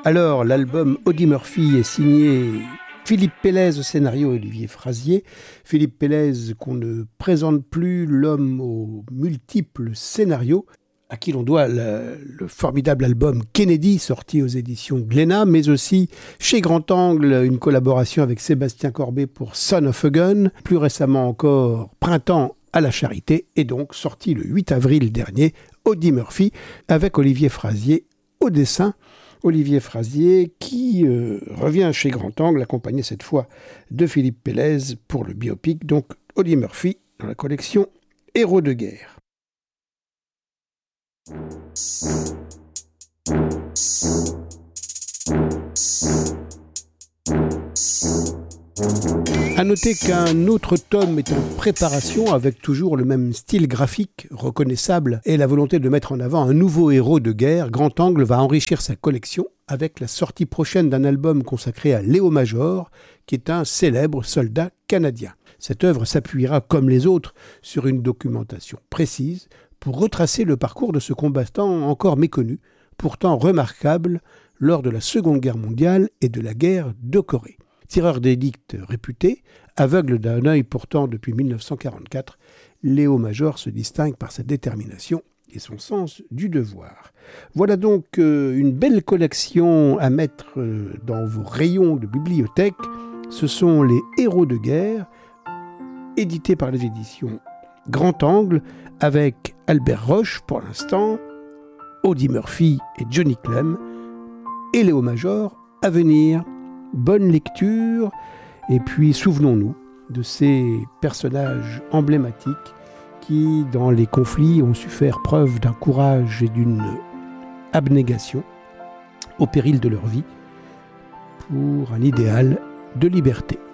Alors, l'album Audie Murphy est signé Philippe Pélez au scénario et Olivier Frazier. Philippe Pélez qu'on ne présente plus, l'homme aux multiples scénarios, à qui l'on doit le formidable album Kennedy, sorti aux éditions Glénat, mais aussi chez Grand Angle, une collaboration avec Sébastien Corbet pour Son of a Gun, plus récemment encore Printemps à la Charité, et donc sorti le 8 avril dernier, Audie Murphy, avec Olivier Frazier au dessin. Olivier Frazier qui revient chez Grand Angle, accompagné cette fois de Philippe Pélez pour le biopic, donc Audie Murphy dans la collection Héros de guerre. À noter qu'un autre tome est en préparation avec toujours le même style graphique reconnaissable et la volonté de mettre en avant un nouveau héros de guerre. Grand Angle va enrichir sa collection avec la sortie prochaine d'un album consacré à Léo Major, qui est un célèbre soldat canadien. Cette œuvre s'appuiera, comme les autres, sur une documentation précise pour retracer le parcours de ce combattant encore méconnu, pourtant remarquable lors de la Seconde Guerre mondiale et de la guerre de Corée. Tireur d'édicts réputé, aveugle d'un œil pourtant depuis 1944, Léo Major se distingue par sa détermination et son sens du devoir. Voilà donc une belle collection à mettre dans vos rayons de bibliothèque. Ce sont les Héros de guerre, édités par les éditions Grand Angle, avec Albert Roche pour l'instant, Audie Murphy et Johnny Clem, et Léo Major à venir. Bonne lecture, et puis souvenons-nous de ces personnages emblématiques qui, dans les conflits, ont su faire preuve d'un courage et d'une abnégation au péril de leur vie pour un idéal de liberté.